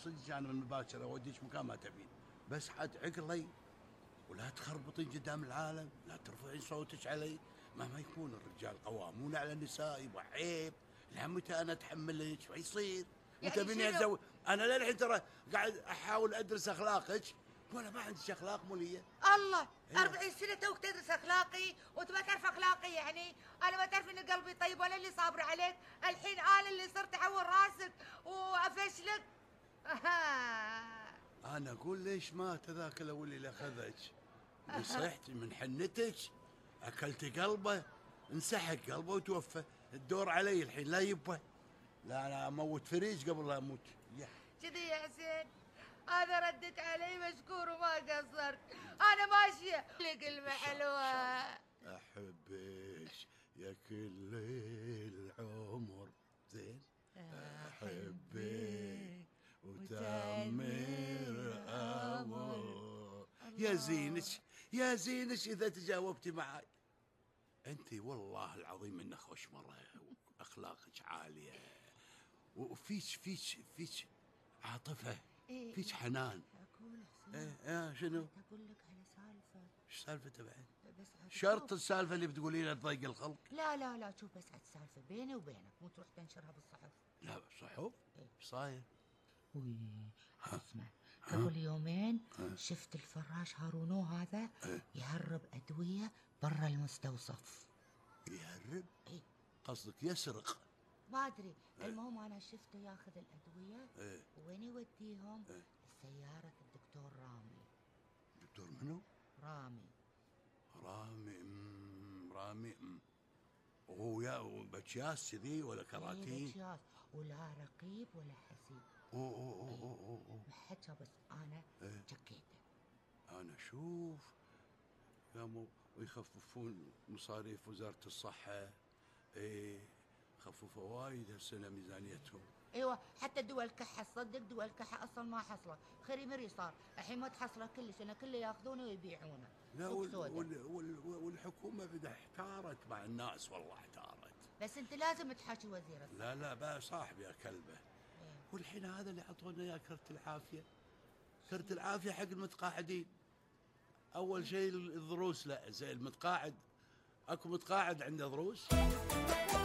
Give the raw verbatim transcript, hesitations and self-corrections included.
صدق انا من باكر اوديك مكان ما تبين، بس حد عقلي ولا تخربطين قدام العالم، لا ترفعين صوتك علي. مهما يكون الرجال قوامون على النساء، يبغى عيب. لعمتي انا اتحمل لك ما يصير. يعني وتبيني شنو؟ اتزوج؟ انا للحين ترى قاعد احاول ادرس اخلاقك ولا ما عندك اخلاق موليه. الله، إيه. أربعين سنة توك تدرس أخلاقي وأنت ما تعرف أخلاقي يعني؟ أنا ما تعرف إن قلبي طيب ولا اللي صابرة عليك؟ الحين أنا اللي صرت أحول راسك وأفشلك. انا اقول ليش مات ذاك الاول اللي اخذك من صيحتي من حنتك، اكلت قلبه، انسحق قلبه وتوفى. الدور علي الحين لا يبه. لا انا اموت فريج قبل لا اموت. يا كذي يا حسين، أنا ردت علي مشكور وما قصرت. أنا ماشية لك المحلوة. احبك يا كل العمر، زين احبك وتعمر امر. يا زينك يا زينك اذا تجاوبتي معي. انت والله العظيم انك خوش مره، واخلاقك عاليه، وفيك فيك فيك عاطفه، إيه. فيك حنان. أقول حسين، ايه ايه شنو؟ أقول لك على سالفة. ايش سالفته بعد؟ بس عاد شرط شوف. السالفه اللي بتقولينها تضيق الخلق؟ لا لا لا، شوف بس عاد سالفة بيني وبينك، مو تروح تنشرها بالصحف. لا صحف؟ إيه. ايش صاير؟ وي، اسمع، قبل يومين شفت الفراش هارونو هذا يهرب أدوية برا المستوصف. يهرب؟ إيه. قصدك يسرق؟ ما أدري، المهم أنا شفته ياخذ الأدوية. إيه. وين يوديهم؟ إيه. سيارة الدكتور رامي. دكتور منو؟ رامي. رامي أم رامي أم وهو يا بتشاس كذي ولا إيه كراتين؟ بتشاس، ولا رقيب ولا حسيب. أوه أوه أوه أوه أوه أوه. محكى بس أنا إيه. شكيته. أنا أشوف قاموا ويخففون مصاريف وزارة الصحة. إيه خففوا وايد هالسنة ميزانيتهم. ايوه، حتى دول كحه، تصدق دول كحه اصلا ما حصله، خري مري صار، الحين ما تحصله كلش، انا كله ياخذونه ويبيعونه. لا سوق وال سودا. وال وال والحكومة بدها احتارت مع الناس، والله احتارت. بس انت لازم تحاكي وزير الصحه. لا لا بقى صاحبي يا كلبه. إيه. والحين هذا اللي عطونا اياه كرت العافية، كرت العافية حق المتقاعدين. أول شيء الضروس، لا زي المتقاعد، أكو متقاعد عنده ضروس.